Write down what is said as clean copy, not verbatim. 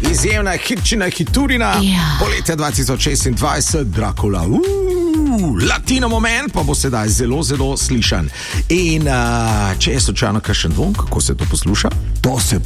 Izjemna hitčina, hiturina, poletje 2026, Dracula. Latino moment pa bo sedaj zelo, zelo slišan. In če je slučajno kakšen dvom, kako se to posluša, to se